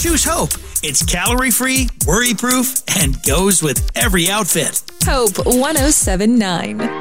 Choose Hope. It's calorie-free, worry-proof, and goes with every outfit. Hope 107.9.